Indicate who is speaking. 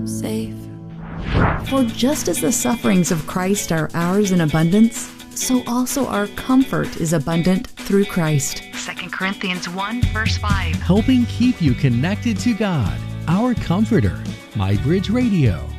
Speaker 1: safe. For just as the sufferings of Christ are ours in abundance, so also our comfort is abundant through Christ.
Speaker 2: 2 Corinthians 1, verse 5.
Speaker 3: Helping keep you connected to God, our Comforter. MyBridge Radio.